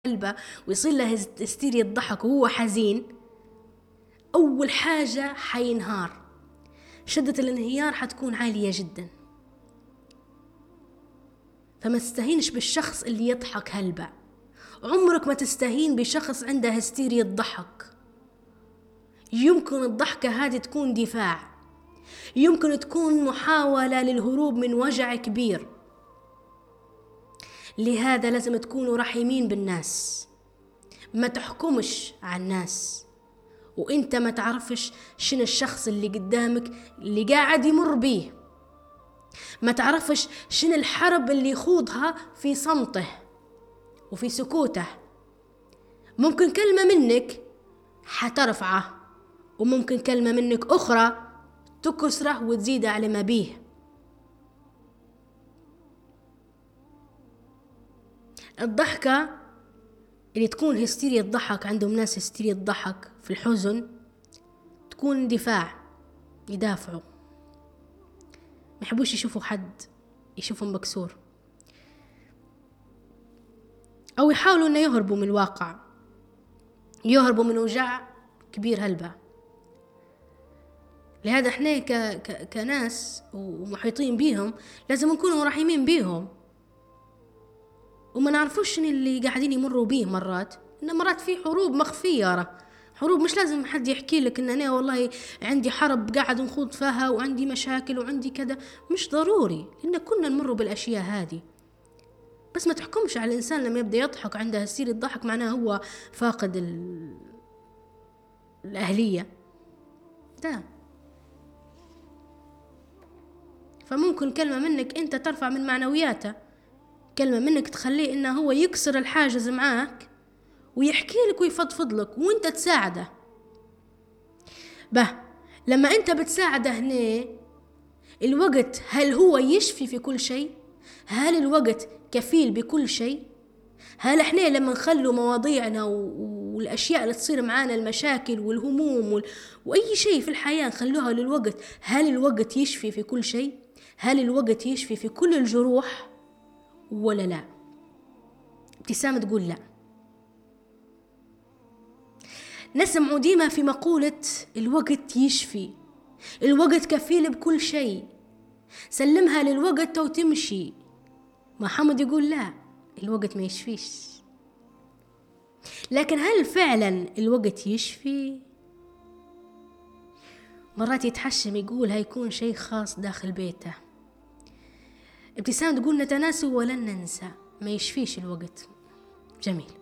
قلبه ويصير له هستيريا الضحك وهو حزين، أول حاجة حينهار، شدة الانهيار حتكون عالية جدا. فما تستهينش بالشخص اللي يضحك هلبة، عمرك ما تستهين بشخص عنده هستيريا الضحك. يمكن الضحكة هذه تكون دفاع، يمكن تكون محاولة للهروب من وجع كبير. لهذا لازم تكونوا رحيمين بالناس، ما تحكمش على الناس وانت ما تعرفش شنو الشخص اللي قدامك اللي قاعد يمر بيه، ما تعرفش شنو الحرب اللي يخوضها في صمته وفي سكوته. ممكن كلمة منك حترفعه، وممكن كلمة منك أخرى تكسره وتزيد على ما بيه. الضحكة اللي تكون هستيريا الضحك، عندهم ناس هستيريا الضحك في الحزن، تكون دفاع، يدافعوا، ما يحبوش يشوفوا حد يشوفهم مكسور، أو يحاولوا أن يهربوا من الواقع، يهربوا من وجع كبير هلبة. لهذا احنا كناس ومحيطين بيهم لازم نكونوا رحيمين بيهم، وما نعرفوش اللي قاعدين يمروا بيه. مرات في حروب مخفية، حروب مش لازم حد يحكي لك ان انا والله عندي حرب قاعد نخوض فيها وعندي مشاكل وعندي كذا، مش ضروري، لان كنا نمر بالاشياء هذه. بس ما تحكمش على الانسان لما يبدا يضحك عنده هستيريا الضحك معناه هو فاقد الاهلية ده. فممكن كلمة منك انت ترفع من معنوياته، كلمة منك تخليه انه هو يكسر الحاجز معاك ويحكي لك ويفضفض لك وانت تساعده. لما انت بتساعده هنا الوقت، هل هو يشفي في كل شيء؟ هل الوقت كفيل بكل شيء؟ هل احنا لما نخلوا مواضيعنا والاشياء اللي تصير معانا، المشاكل والهموم واي شيء في الحياة نخلوها للوقت، هل الوقت يشفي في كل شيء؟ هل الوقت يشفي في كل الجروح ولا لا؟ ابتسام تقول لا. نسمع ديما في مقولة الوقت يشفي، الوقت كفيل بكل شيء، سلمها للوقت وتمشي. محمد يقول لا، الوقت ما يشفيش. لكن هل فعلا الوقت يشفي؟ مرات يتحشم يقول هيكون شيء خاص داخل بيته. ابتسام تقول نتناسى ولن ننسى، ما يشفيش الوقت. جميل.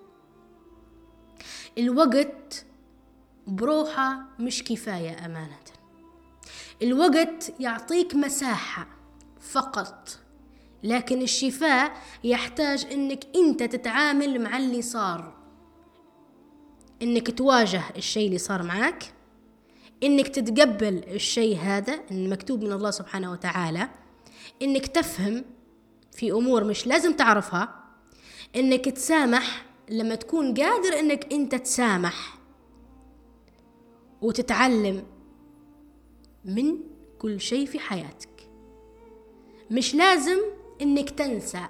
الوقت بروحه مش كفاية أمانة، الوقت يعطيك مساحة فقط، لكن الشفاء يحتاج انك انت تتعامل مع اللي صار، انك تواجه الشيء اللي صار معك، انك تتقبل الشيء هذا المكتوب من الله سبحانه وتعالى، انك تفهم في امور مش لازم تعرفها، انك تسامح لما تكون قادر انك انت تسامح، وتتعلم من كل شيء في حياتك. مش لازم انك تنسى،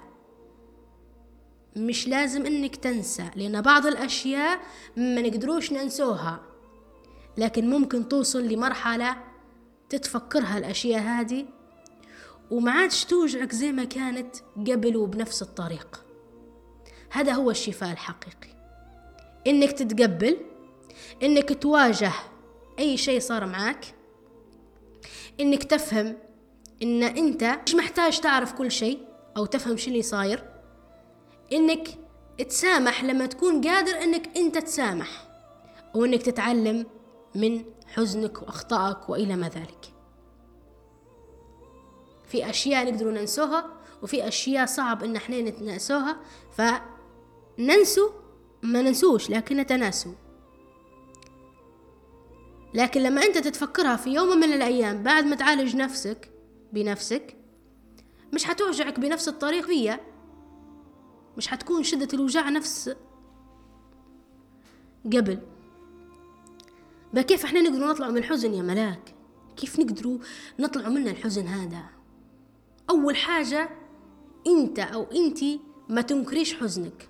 مش لازم انك تنسى، لان بعض الاشياء ما نقدروش ننسوها، لكن ممكن توصل لمرحلة تتفكرها الاشياء هذه وما عادش توجعك زي ما كانت قبل وبنفس الطريقة. هذا هو الشفاء الحقيقي، انك تتقبل، انك تواجه اي شيء صار معك، انك تفهم ان انت مش محتاج تعرف كل شيء او تفهم شو اللي صاير، انك تسامح لما تكون قادر انك انت تسامح، وانك تتعلم من حزنك واخطائك والى ما ذلك. في اشياء نقدر ننسوها وفي اشياء صعب ان احنا ننسوها، فننسو ما ننسوش لكن نتناسوا. لكن لما انت تتفكرها في يوم من الايام بعد ما تعالج نفسك بنفسك، مش حتوجعك بنفس الطريقة فيها، مش حتكون شدة الوجع نفس قبل. كيف احنا نقدر نطلع من الحزن يا ملاك؟ كيف نقدروا نطلع من الحزن هذا؟ اول حاجة انت او انتي ما تنكريش حزنك،